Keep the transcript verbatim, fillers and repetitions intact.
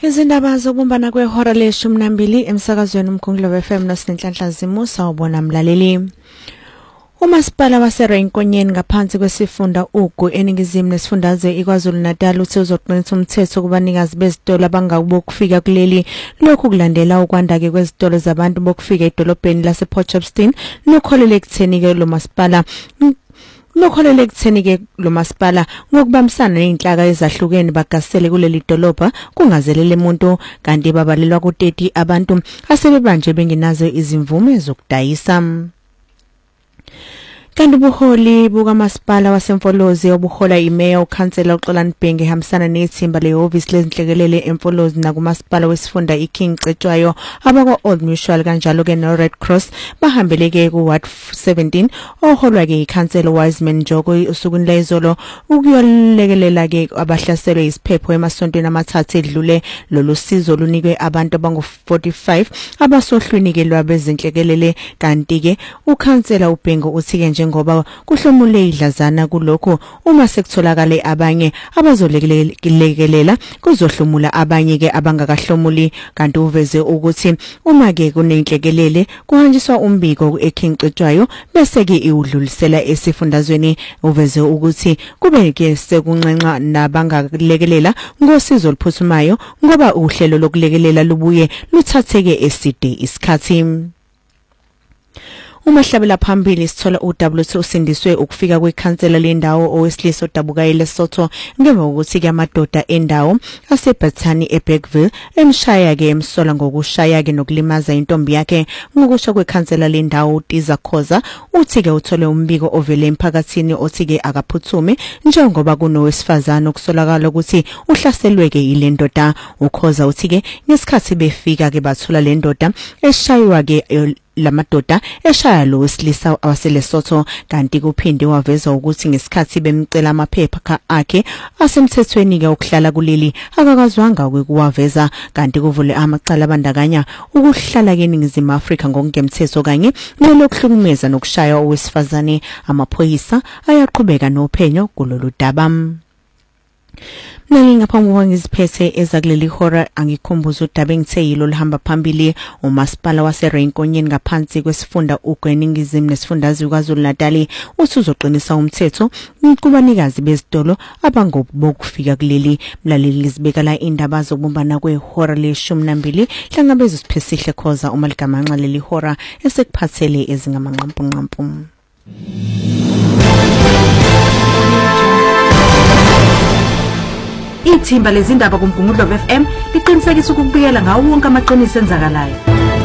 Izindaba zokubumbana kwehora leshumi nambili emsakazweni uMkhongola F M noSinhlanhla Zimusa ubona mlaleli. Umasipala waseRenkonyeni ngaphansi kwesifunda ugu eningizimu nesifundazwe iKwaZulu-Natal uthi uzoqinisa umthetho kubanikazi bezitolo abangabokufika kuleli lokhu kulandela ukwanda ke kwezitolo zabantu bokufika edolobheni lasePort Shepstone nokholele ekutheni ke lo masipala Lokholele ekutheni ke lo masipala ngokubambisana nezinhlaka ezahlukene bagasele kuleli dolobha kungazelele umuntu kanti babalelwa ku thirty abantu asebebanje bengenazo izimvume zokudayisa. Kanti ubuholi bukamasipala waseMfolozi obuhola iMayor uKhansela uXolani Bhenge ehambisana nethimba lehhovisi lezinhlekelele eMfolozi nakumasipala wesifunda iKing Cetshwayo abakwa Old Mutual kanjalo ke no Red Cross bahambeleke ku Ward seventeen oholwa ke iKhansela Wiseman Njoko usukuni lezolo ukuyolekelela ke abahlaselwe isiphepho emasontweni amathathu edlule lolu sizo lunikwe abantu abangu forty-five abasohlwini ke lwabezinhlekelele kanti ke uKhansela uBhenge uthi ke ngoba kuhlomule idlazana kulokho uma sekutholakale abanye abazolekelela kuzohlomula abanye ke abangakahlomuli kanti uveze ukuthi uma ke kunenhlekelele kuhanjiswa umbiko eKing Cetshwayo bese ke iwudlulisela esifundazweni uveze ukuthi kube ke sekunxenxa nabangalekelela ngosizo oluphuthumayo ngoba uhlelo lokulekelela lubuye luthatheke eside isikhathi. Umahlabela phambili sithola U W T usindiswe ukufika kwekhansela lendawo owesilisa odabuka eLesotho ngemva kokuthi ke amadoda endawo aseBathani eBergville emshaya ke emsola ngokushaya ke nokulimaza intombi yakhe ngokusho kwekhansela lendawo uTiza Khoza uthi ke uthole umbiko ovele emphakathini othi ke akaphuthume njengoba kunowesifazana okusolakala ukuthi uhlaselwe ke ilendoda. uKhoza uthi ke ngesikhathi befika ke bathola lendoda eshaywa ke lamadoda eshaya lo wesilisa waseLesotho kanti kuphinde waveza ukuthi ngesikhathi bemcela amaphepha akhe asemthethweni ke ukuhlala kuleli akakazwanga ukuwaveza kanti kuvule amacala abandakanya ukuhlala ke eNingizimu Afrika ngokungemthetho kanye nelokuhlukumeza nokushaya owesifazane. Amaphoyisa ayaqhubeka nophenyo kulolu daba. Nami ngaphambi kokuba ngiziphethe ezakuleli hora angikhumbuza udaba engithe yilo lihamba phambili. Umasipala waseRenkonyeni ngaphansi kwesifunda uGweningizimu nesifundazwe kwaZulu-Natal uthi uzoqinisa umthetho kubanikazi bezitolo abangobokufika kuleli. Mlaleli lizibeka la indaba zokubumbana kwehora leshumi nambili hlangabeza siphesihle Khoza uma ligamanxa leli hora esekuphathele ezingamanqampu nqampu. Ithimba lezindaba kuMkhongola F M liqinisekisa ukubikela ngawo wonke amaqiniso enzakalayo.